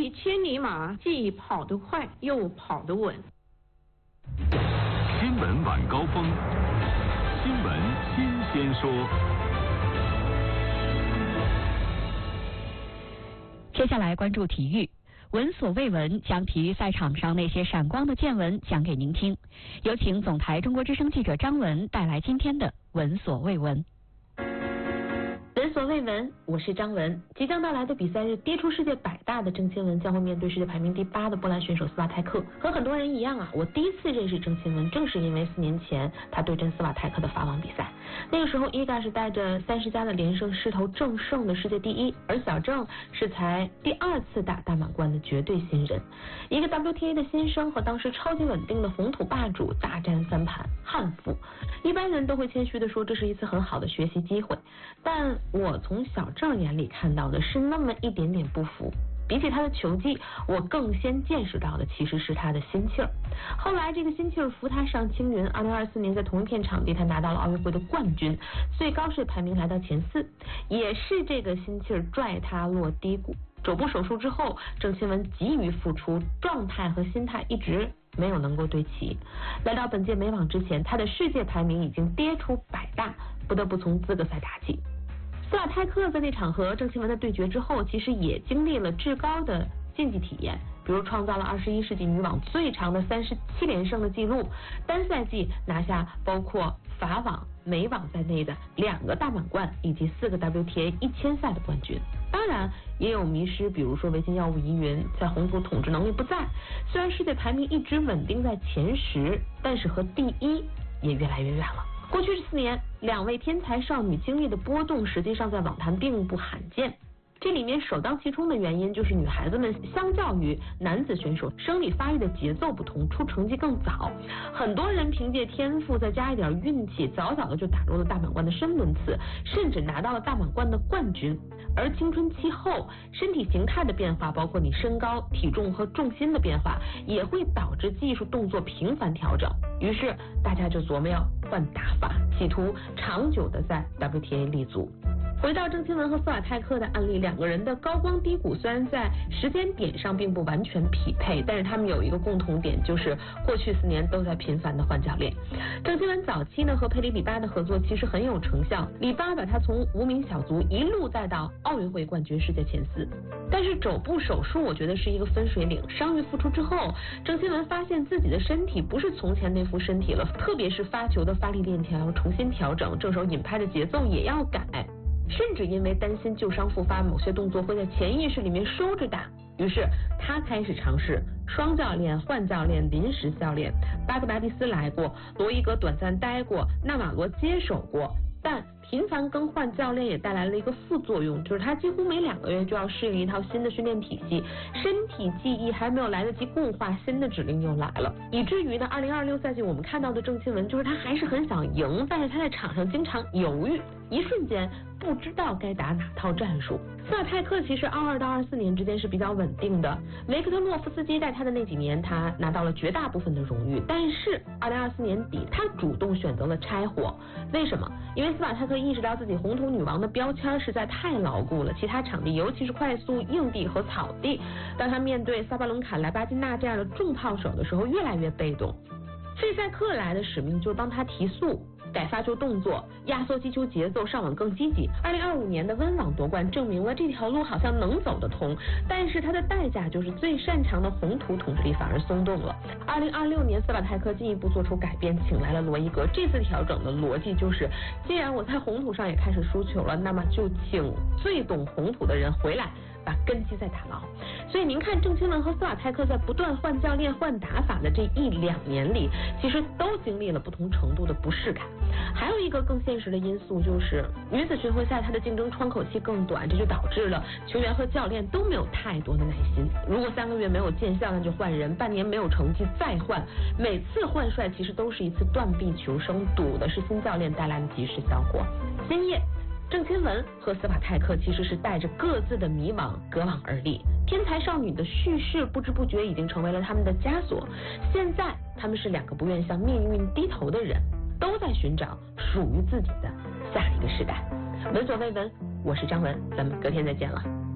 匹千里马，既跑得快又跑得稳。 新闻晚高峰，新闻新鲜说。 接下来关注体育，闻所未闻，将体育赛场上那些闪光的见闻讲给您听。有请总台中国之声记者张文带来今天的闻所未闻。 闻所未闻，我是张文。即将到来的比赛日，跌出世界100大的郑钦文将会面对世界排名第8的波兰选手斯瓦泰克。和很多人一样啊，我第一次认识郑钦文，正是因为4年前他对阵斯瓦泰克的法网比赛。那个时候，伊嘎是带着30加的连胜势头正胜的世界第1，而小郑是才第2次打大满贯的绝对新人。一个 WTA 的新生和当时超级稳定的红土霸主大战3盘，悍负。一般人都会谦虚地说，这是一次很好的学习机会，但我从小郑眼里看到的是那么一点点不服。比起他的球技，我更先见识到的其实是他的心气儿。后来这个心气儿扶他上青云，2024年在同一片场地他拿到了奥运会的冠军，最高是排名来到前4，也是这个心气儿拽他落低谷。肘部手术之后，郑钦文急于复出，状态和心态一直没有能够对齐。来到本届美网之前，他的世界排名已经跌出100大，不得不从资格赛打起。斯瓦泰克在那场和郑钦文的对决之后，其实也经历了至高的竞技体验，比如创造了21世纪女网最长的37连胜的记录，单赛季拿下包括法网、美网在内的2个大满贯以及4个 WTA 1000赛的冠军。当然也有迷失，比如说违禁药物疑云，在红土统治能力不在，虽然世界排名一直稳定在前10，但是和第1也越来越远了。过去4年，2位天才少女经历的波动，实际上在网坛并不罕见。这里面首当其冲的原因就是女孩子们相较于男子选手生理发育的节奏不同，出成绩更早。很多人凭借天赋再加一点运气，早早的就打入了大满贯的深轮次，甚至拿到了大满贯的冠军。而青春期后身体形态的变化，包括你身高、体重和重心的变化，也会导致技术动作频繁调整。于是大家就琢磨要换打法，企图长久的在 WTA 立足。回到郑钦文和斯瓦泰克的案例，2个人的高光低谷虽然在时间点上并不完全匹配，但是他们有一个共同点，就是过去4年都在频繁的换教练。郑钦文早期呢和佩里里巴的合作其实很有成效，里巴把他从无名小卒一路带到奥运会冠军、世界前4。但是肘部手术我觉得是一个分水岭，伤愈复出之后，郑钦文发现自己的身体不是从前那副身体了，特别是发球的发力链条要重新调整，正手引拍的节奏也要改。甚至因为担心旧伤复发，某些动作会在潜意识里面收着打，于是他开始尝试双教练、换教练、临时教练。巴格达蒂斯来过，罗伊格短暂待过，纳瓦罗接手过，但频繁更换教练也带来了一个副作用，就是他几乎每2个月就要适应一套新的训练体系，身体记忆还没有来得及固化，新的指令又来了，以至于呢2026赛季我们看到的郑钦文就是他还是很想赢，但是他在场上经常犹豫，一瞬间不知道该打哪套战术。斯瓦泰克其实22到24年之间是比较稳定的，维克特洛夫斯基带他的那几年他拿到了绝大部分的荣誉，但是2024年底他主动选择了拆伙。为什么？因为斯瓦泰克意识到自己红土女王的标签实在太牢固了，其他场地尤其是快速硬地和草地，当他面对萨巴伦卡、莱巴金娜这样的重炮手的时候越来越被动。费塞克来的使命就是帮他提速，改发球动作，压缩击球节奏，上网更积极。2025年的温网夺冠证明了这条路好像能走得通，但是它的代价就是最擅长的红土统治力反而松动了。2026年斯瓦泰克进一步做出改变，请来了罗伊格。这次调整的逻辑就是，既然我在红土上也开始输球了，那么就请最懂红土的人回来，把根基再打牢。所以您看郑钦文和斯瓦泰克在不断换教练、换打法的这1-2年里，其实都经历了不同程度的不适感。还有一个更现实的因素就是女子巡回赛它的竞争窗口期更短，这就导致了球员和教练都没有太多的耐心。如果3个月没有见效，那就换人；半年没有成绩再换。每次换帅其实都是一次断臂求生，赌的是新教练带来的及时效果。今夜郑钦文和斯瓦泰克其实是带着各自的迷茫隔网而立，天才少女的叙事不知不觉已经成为了他们的枷锁。现在他们是2个不愿向命运低头的人，都在寻找属于自己的下一个时代。闻所未闻，我是张文，咱们隔天再见了。